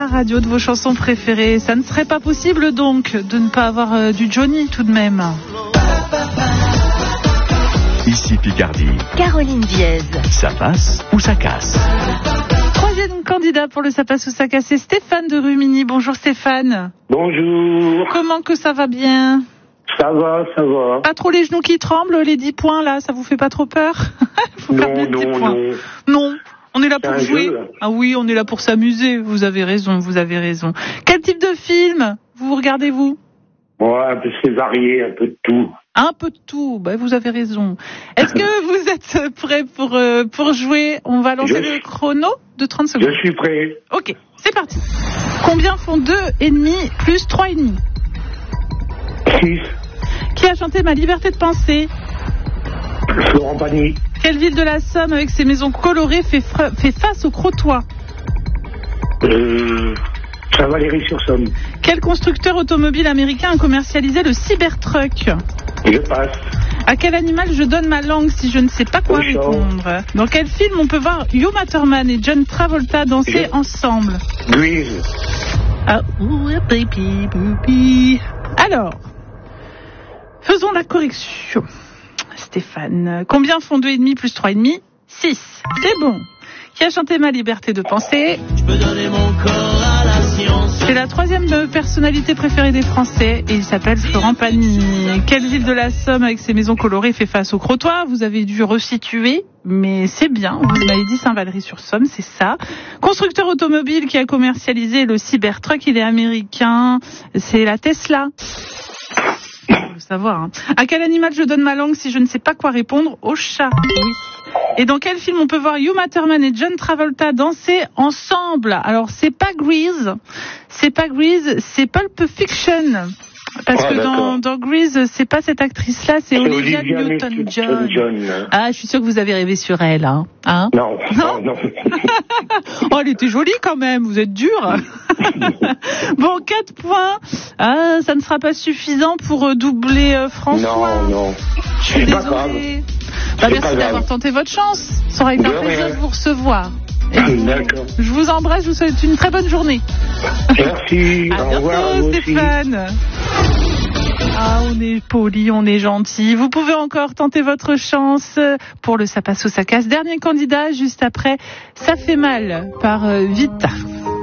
Radio de vos chansons préférées. Ça ne serait pas possible donc de ne pas avoir du Johnny tout de même. Ici Picardie. Caroline Diez. Ça passe ou ça casse? Troisième candidat pour le Ça passe ou ça casse, c'est Stéphane de Rumilly. Bonjour Stéphane. Bonjour. Comment que ça va bien? Ça va. Pas trop les genoux qui tremblent, les 10 points là, ça vous fait pas trop peur? Non. On est là pour jouer. Jeu. Ah oui, on est là pour s'amuser. Vous avez raison. Quel type de film vous regardez-vous? Ouais, un peu c'est varié, un peu de tout. Un peu de tout. Bah, vous avez raison. Est-ce que vous êtes prêts pour jouer? On va lancer le chrono de 30 secondes. Je suis prêt. Ok, c'est parti. Combien font 2,5 plus 3,5? 6. Qui a chanté Ma liberté de penser? Florent Pagny. Quelle ville de la Somme avec ses maisons colorées fait face au Crotoy? Saint-Valery-sur-Somme. Quel constructeur automobile américain a commercialisé le Cybertruck? Je passe. À quel animal je donne ma langue si je ne sais pas quoi répondre? Dans quel film on peut voir Uma Thurman et John Travolta danser ensemble? Grease. Ah, baby. Alors, faisons la correction. Stéphane, combien font 2,5 plus 3,5? 6. C'est bon. Qui a chanté Ma liberté de penser? Je peux donner mon corps à la science. C'est la troisième personnalité préférée des Français et il s'appelle Florent Pagny. Quelle ville de la Somme avec ses maisons colorées fait face au Crotoy? Vous avez dû resituer, mais c'est bien. Vous m'avez dit Saint-Valery-sur-Somme, c'est ça. Constructeur automobile qui a commercialisé le Cybertruck, il est américain. C'est la Tesla. Faut le savoir. Hein. À quel animal je donne ma langue si je ne sais pas quoi répondre? Au chat. Oui. Et dans quel film on peut voir Uma Thurman et John Travolta danser ensemble? Alors c'est pas Grease, c'est Pulp Fiction. Parce que dans Grease, c'est pas cette actrice-là, c'est Olivia Newton-John. Ah, je suis sûre que vous avez rêvé sur elle, hein? Non. Oh, elle était jolie quand même, vous êtes dur. Bon, 4 points. Ah, ça ne sera pas suffisant pour doubler François. Non. Je suis désolée. Merci d'avoir tenté votre chance. Ça aurait été un plaisir de vous recevoir. D'accord. Je vous embrasse, je vous souhaite une très bonne journée. Merci. À Au revoir, bientôt, vous Stéphane. Ah, on est poli, on est gentil. Vous pouvez encore tenter votre chance pour le Ça passe ou ça casse. Dernier candidat, juste après, Ça fait mal par Vita.